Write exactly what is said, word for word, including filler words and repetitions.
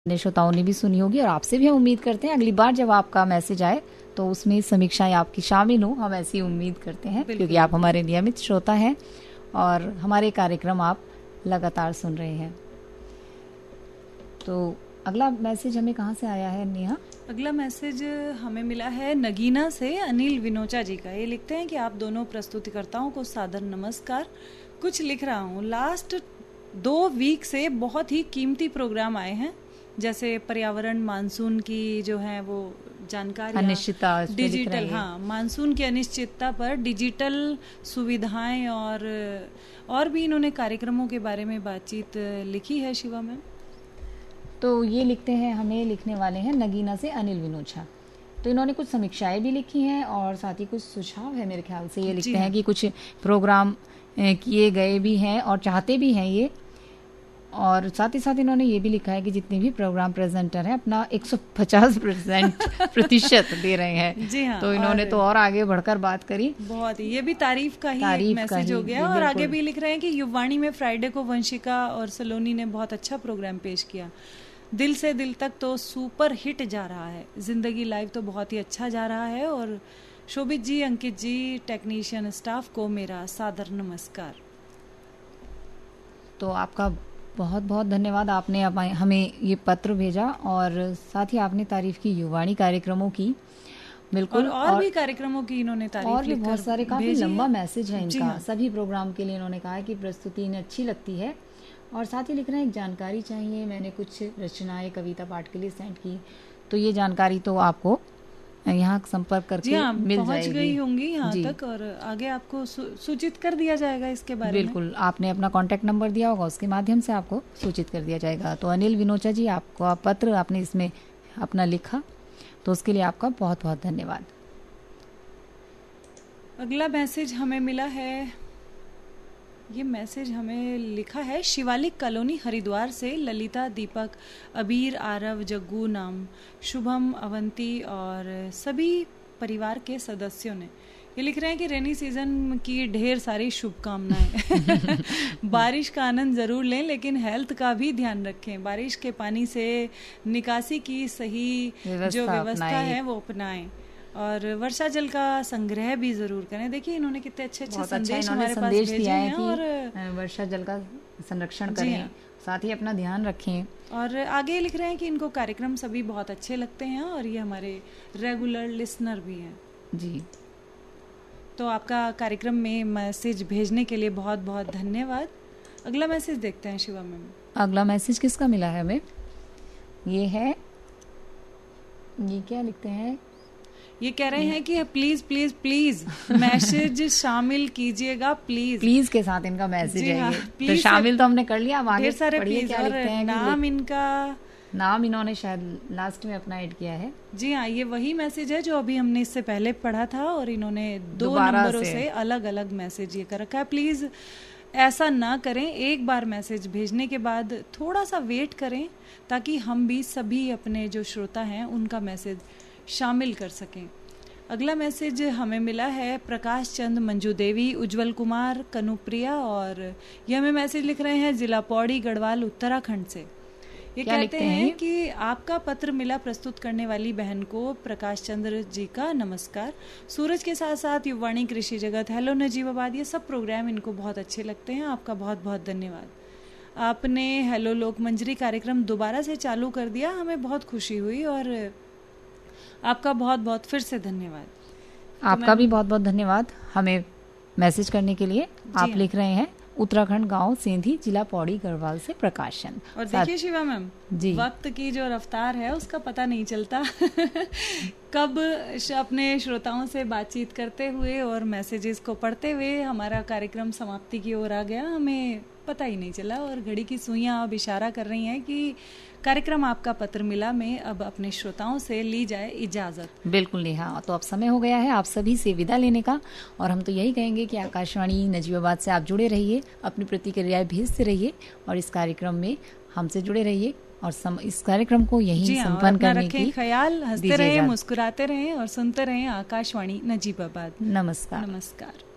ने श्रोताओं ने भी सुनी होगी और आपसे भी हम उम्मीद करते हैं अगली बार जब आपका मैसेज आए तो उसमें समीक्षाएं आपकी शामिल हो, हम ऐसी उम्मीद करते हैं क्योंकि आप हमारे नियमित श्रोता हैं और हमारे कार्यक्रम आप लगातार सुन रहे हैं। तो अगला मैसेज हमें कहाँ से आया है नेहा? अगला मैसेज हमें मिला है नगीना से, अनिल विनोचा जी का। ये लिखते हैं कि आप दोनों प्रस्तुतिकर्ताओं को सादर नमस्कार। कुछ लिख रहा हूँ, लास्ट दो वीक से बहुत ही कीमती प्रोग्राम आए हैं, जैसे पर्यावरण, मानसून की जो है वो जानकारी, अनिश्चितता, डिजिटल, हाँ मानसून की अनिश्चितता पर डिजिटल सुविधाएं और और भी इन्होंने कार्यक्रमों के बारे में बातचीत लिखी है। शिवा मैम तो ये लिखते हैं, हमें लिखने वाले हैं नगीना से अनिल विनोचा। तो इन्होंने कुछ समीक्षाएं भी लिखी हैं और साथ ही कुछ सुझाव है मेरे ख्याल से। ये लिखते हैं कि कुछ प्रोग्राम किए गए भी हैं और चाहते भी हैं ये, और साथ ही साथ इन्होंने ये भी लिखा है कि जितने भी प्रोग्राम प्रेजेंटर हैं अपना एक सौ पचास परसेंट प्रतिशत दे रहे हैं। जी हाँ, तो इन्होंने तो और आगे बढ़कर बात करी, बहुत ही, ये भी तारीफ का ही तारीफ एक मैसेज हो गया। और आगे भी लिख रहे हैं कि युवाणी में फ्राइडे को वंशिका और सलोनी ने बहुत अच्छा प्रोग्राम पेश किया। दिल से दिल तक तो सुपर हिट जा रहा है। जिंदगी लाइव तो बहुत ही अच्छा जा रहा है। और शोभित जी, अंकित जी, टेक्नीशियन स्टाफ को मेरा सादर नमस्कार। तो आपका बहुत बहुत धन्यवाद, आपने हमें ये पत्र भेजा और साथ ही आपने तारीफ की युवाणी कार्यक्रमों की। बिल्कुल, और, और, और भी कार्यक्रमों की इन्होंने तारीफ और भी बहुत सारे, काफी लंबा मैसेज है इनका। हाँ। सभी प्रोग्राम के लिए इन्होंने कहा है कि प्रस्तुति इन्हें अच्छी लगती है और साथ ही लिख रहे हैं एक जानकारी चाहिए, मैंने कुछ रचनाएं कविता पाठ के लिए सेंड की। तो ये जानकारी तो आपको यहाँ संपर्क करके हाँ, मिल पहुंच जाएगी, गई होंगी यहाँ तक और आगे आपको सूचित कर दिया जाएगा इसके बारे में। बिल्कुल, आपने अपना कांटेक्ट नंबर दिया होगा, उसके माध्यम से आपको सूचित कर दिया जाएगा। तो अनिल विनोचा जी, आपको आप पत्र आपने इसमें अपना लिखा तो उसके लिए आपका बहुत बहुत धन्यवाद। अगला मैसेज हमें मिला है, ये मैसेज हमें लिखा है शिवालिक कॉलोनी हरिद्वार से ललिता, दीपक, अबीर, आरव, जग्गू नाम, शुभम, अवंती और सभी परिवार के सदस्यों ने। ये लिख रहे हैं कि रेनी सीजन की ढेर सारी शुभकामनाएं। बारिश का आनंद जरूर लें लेकिन हेल्थ का भी ध्यान रखें। बारिश के पानी से निकासी की सही जो व्यवस्था है वो अपनाएं और वर्षा जल का संग्रह भी जरूर करें। देखिए इन्होंने कितने अच्छे अच्छे संदेश हमारे पास भेजे हैं और वर्षा जल का संरक्षण करें, साथ ही अपना ध्यान रखें। और आगे लिख रहे हैं कि इनको कार्यक्रम सभी बहुत अच्छे लगते हैं और ये हमारे रेगुलर लिसनर भी हैं। जी, तो आपका कार्यक्रम में मैसेज भेजने के लिए बहुत बहुत धन्यवाद। अगला मैसेज देखते हैं शिवा मैम। अगला मैसेज किसका मिला है हमें? ये है, ये क्या लिखते हैं, ये कह रहे हैं कि प्लीज प्लीज प्लीज मैसेज शामिल कीजिएगा प्लीज। प्लीज के साथ इनका मैसेज है। हाँ, ये तो शामिल तो हमने कर लिया, अब आगे सारे पढ़िए क्या लिखते हैं। नाम इनका, नाम इन्होंने शायद लास्ट में अपना ऐड किया है। जी हाँ, ये वही मैसेज है जो अभी हमने इससे पहले पढ़ा था और इन्होंने दो नंबरों से, से अलग अलग मैसेज ये कर रखा है। प्लीज ऐसा ना करें, एक बार मैसेज भेजने के बाद थोड़ा सा वेट करें ताकि हम भी सभी अपने जो श्रोता हैं उनका मैसेज शामिल कर सकें। अगला मैसेज हमें मिला है प्रकाश चंद, मंजू देवी, उज्जवल कुमार, कनुप्रिया और ये हमें मैसेज लिख रहे हैं जिला पौड़ी, गढ़वाल, उत्तराखंड से। ये कहते हैं, हैं कि आपका पत्र मिला प्रस्तुत करने वाली बहन को प्रकाश चंद्र जी का नमस्कार। सूरज के साथ साथ युवाणी, कृषि जगत, हेलो नजीबाबाद, ये सब प्रोग्राम इनको बहुत अच्छे लगते हैं। आपका बहुत बहुत धन्यवाद। आपने हेलो लोक मंजरी कार्यक्रम दोबारा से चालू कर दिया, हमें बहुत खुशी हुई और आपका बहुत बहुत फिर से धन्यवाद। आपका भी बहुत बहुत धन्यवाद हमें मैसेज करने के लिए। आप लिख रहे हैं उत्तराखंड, गांव सेंधी, जिला पौड़ी, गढ़वाल से प्रकाशन। और देखिए शिवा मैम, वक्त की जो रफ्तार है उसका पता नहीं चलता कब अपने श्रोताओं से बातचीत करते हुए और मैसेजेस को पढ़ते हुए हमारा कार्यक्रम समाप्ति की ओर आ गया, हमें पता ही नहीं चला। और घड़ी की सुइयां अब इशारा कर रही हैं कि कार्यक्रम आपका पत्र मिला में अब अपने श्रोताओं से ली जाए इजाजत। बिल्कुल नेहा, तो अब समय हो गया है आप सभी से विदा लेने का और हम तो यही कहेंगे कि आकाशवाणी नजीबाबाद से आप जुड़े rहिए, अपनी प्रतिक्रियाएं भेजते रहिए और इस कार्यक्रम में हमसे जुड़े रहिए और सम, इस कार्यक्रम को यही संपन्न करने की ख्याल, हंसते रहे, मुस्कुराते रहे और सुनते रहे आकाशवाणी नजीबाबाद। नमस्कार। नमस्कार।